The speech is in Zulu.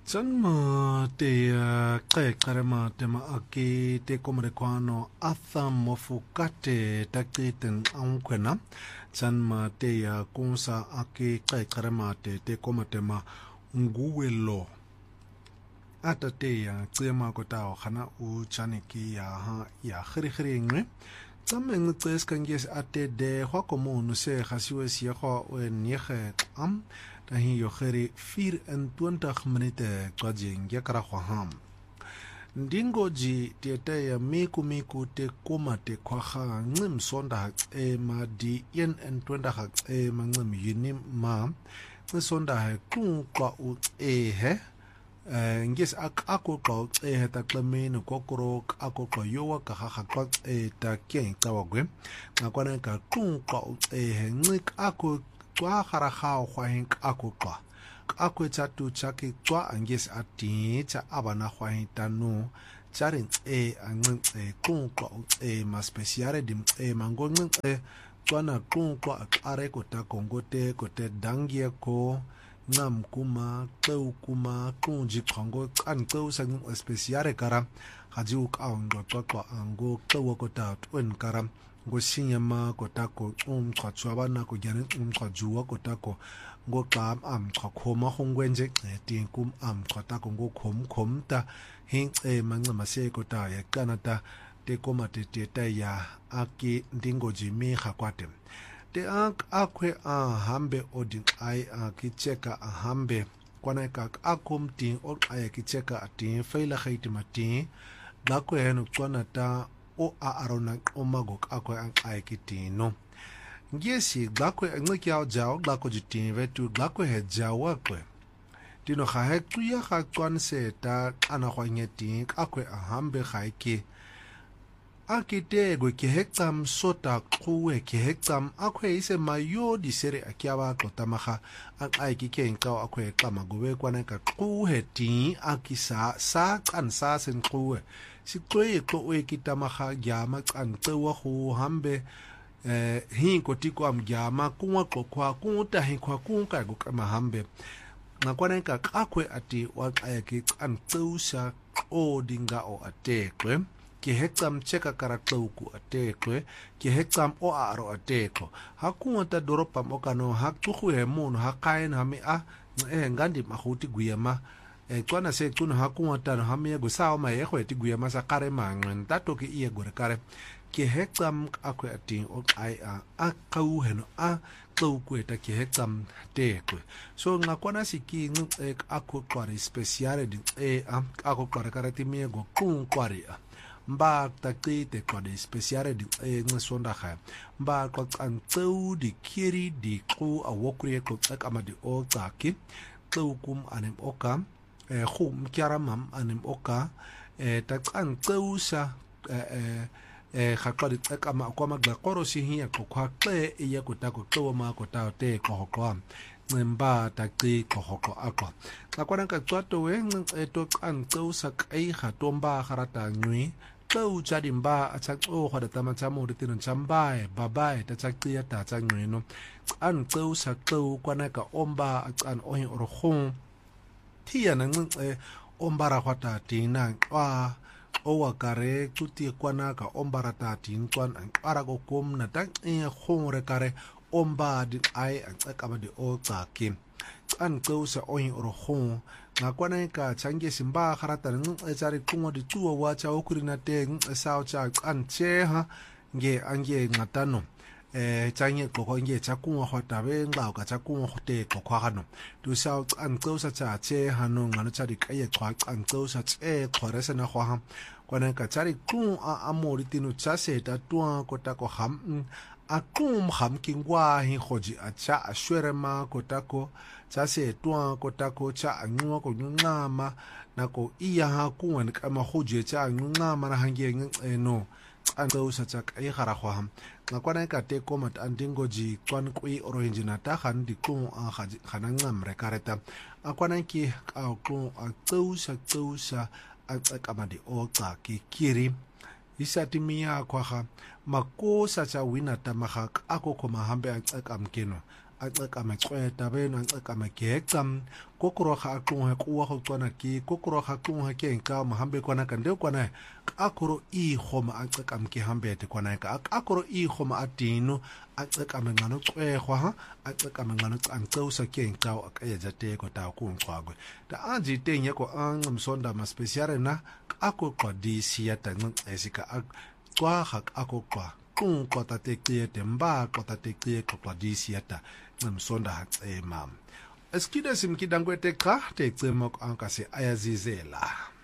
Sanma te karema tema ake te komrekwano atha mofukate takiten ankwena. Sanma te kunsa ake karema te komatema nguwelo. Ata te tsema kotao khana u chaniki ya khiri ngwe. Tsameng tses kanges ate de hwakomo no se khasiwe siya kwa nyekhe tahi yo kheri 24 minute kwa jengya kara khwaham. Ndingo ji tiete ya miku te kuma te kwaha ngim sonda hak ma di yen en twenda hak ma ngim yunim ma sonda hak kung kwa u he ngis ako kwa he ta klamene kokoro ako kwa yowa ka haka kwa ta kien tawagwe ngakwana ka kung kwa u he ngik ako kwa kharahao khwahink akokwa akwe chatu chake kwa angesi ati cha abana khwahita no charin anqe kunkwa ma speciale dim mango nqe kwana kunkwa are kota kongote kote dangie ko ngam kuma qeu kuma kunji khongo kan qeu sang speciale kara hajiu ka ngo kwa ango qeu kota twen kara ngo sinyama kotako khachwabana ko gyane khajua kotako ngo qam khoma khongwenje tinkum kotako ngo khomta hince manqama se kota ya kanata te komate te ya aki ndingo jimi khakwate te akwe hambe odin ai kicheka hambe kwana ka akomti o ai kicheka ati faila khaiti mati lakwe heno kwana ta o arona omagok akwe ai kitino ngesi glakwe ngiki ao jao glako jitin vetu glakwe he jawa kwe dino kha he tuya kha kwanse ta ana khwanyeti akwe hambe khaiki akite go ke hektam sota kuwe ke hektam akwe ise mayo di sere akiaba klotamaha ai ki ke nka akwe kama gowe kwana ka kuhe ti akisa sa kansa sen kuwe sikwe ko we kitamaha gyama kantewa khu hambe hinko tiko amgyama kunwa kokwa kunta hinkwa kunka go kama hambe ngakwana ka akwe ati wa ayaki kantseusa o dinga o atekwe ki hektam cheka karaklouku atekwe ki hektam o aro ateko hakunwa ta doropa mokano haktuhu he mono hakaen hami ngandi mahuti guyama kwana se tuna hakunwa ta hami go sawa ma yekho eti guyama sa kare mangwen tato ki iye gore kare ki hektam akwe ati o ai akau heno klauku eta ki hektam tekwe so ngakwana siki akwe kwari speciale di akwe kwari karati miego kun kwari mba takite kwa de speciale di ngesonda kha mba kwa antseu di kiri di ku awokri ko ama di o tsaki tsukum anem oka khum kyaramam anem oka takantseu sa khaqali ama kwa magla qorosi hiya ko khaqe iya kutako to ma ko ta te ko ko mba takti ko ko akwa nakwana ka twato we to antseu sa kai khatomba kharata ngwi tau jadi mba atako khada tamatamo ritino chambae babae tataktia tatangweno an tau sa tau kwana ka omba an ohin orkhon tia na ombara khata tina kwa owa kare tuti kwana ka ombara ta tin kwan an ara go kom na tak khore kare omba di ai akaba di o tsaki an tau sa ohin orkhon ngakwana ka change simba kharata ngtsari kungo di tuwa wacha okurina te sao cha anche ha nge ange ngatano change ko nge chakungo khotabe nglaw ka chakungo khote ko khano tu sao antsosa cha che hanu ngano chari kaye khwa antsosa che khorese na khwa kwana ka chari kun amori tinu chase ta tuwa kota ko ham akum ham kingwa hi khoji acha ashwerema kotako chase tuwa kotako cha anywa ko ngama nako iya ha kuwan kama khoji cha ngama na hange no ango sa cha kai khara khwa ngakwana ka te komat andingoji kwan kui orange ta khan di ku khana ngam re kareta akwana ki ka ku tsausa akamadi o tsa ki kiri isatimia kwa makosa cha wina tamahak ako koma hambe akamkeno aceka mecweta beno aceka megeca kokoroga aqonga kuwa go tswana ke kokoroga aqonga ke nka mahambe kwana ka nde kwana akoro igoma aceka mke hambete kwana ka akoro igoma adino aceka menqano cwegwa ha aceka menqano canceusa ke nka akayeja teko ta kunqwagwe da anje tenye ko ancimsonda ma special na akoqwadisi ya tanxesi ka cwaga akoqwa qonqwa teqiyede mba qota teqiye qwadisi ya ta ncimsonda hacema Eskida simkidangwete cha tecema ankase ayazizela